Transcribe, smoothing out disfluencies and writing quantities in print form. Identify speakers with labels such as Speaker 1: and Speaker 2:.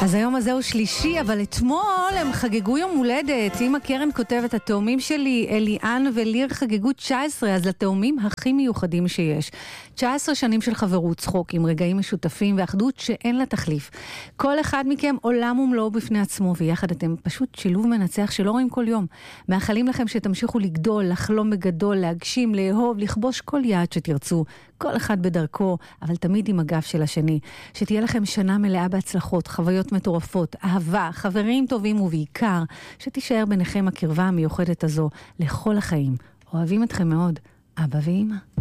Speaker 1: אז היום הזה הוא שלישי, אבל אתמול הם חגגו יום הולדת. אמא קרן כותבת, התאומים שלי, אליאן וליר, חגגו 19, אז לתאומים הכי מיוחדים שיש. 19 שנים של חברות, צחוק, עם רגעים משותפים ואחדות שאין לה תחליף. כל אחד מכם עולם ומלואו בפני עצמו, ויחד אתם פשוט שילוב מנצח שלא רואים כל יום. מאחלים לכם שתמשיכו לגדול, לחלום בגדול, להגשים, לאהוב, לכבוש כל יעד שתרצו. כל אחד בדרכו, אבל תמיד עם הגב של השני. שתהיה לכם שנה מלאה בהצלחות, חוויות מטורפות, אהבה, חברים טובים ובעיקר, שתישאר ביניכם הקרבה המיוחדת הזו לכל החיים. אוהבים אתכם מאוד, אבא ואמא.